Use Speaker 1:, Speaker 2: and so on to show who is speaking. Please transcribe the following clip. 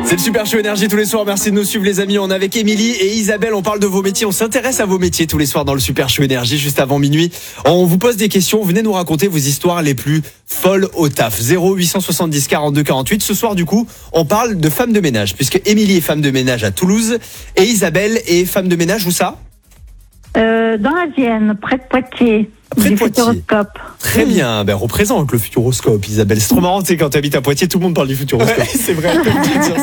Speaker 1: C'est le Super Show Énergie tous les soirs. Merci de nous suivre les amis. On est avec Émilie et Isabelle. On parle de vos métiers. On s'intéresse à vos métiers tous les soirs dans le Super Show Énergie juste avant minuit. On vous pose des questions. Venez nous raconter vos histoires les plus folles au taf. 0870 42 48. Ce soir du coup, on parle de femmes de ménage puisque Émilie est femme de ménage à Toulouse et Isabelle est femme de ménage où ça ?
Speaker 2: Dans la Vienne, près de Poitiers.
Speaker 1: Près de
Speaker 2: du
Speaker 1: Poitiers.
Speaker 2: Futuroscope.
Speaker 1: Très bien. Représente le Futuroscope, Isabelle. C'est trop marrant, tu sais, quand tu habites à Poitiers, tout le monde parle du Futuroscope.
Speaker 3: Ouais, c'est vrai.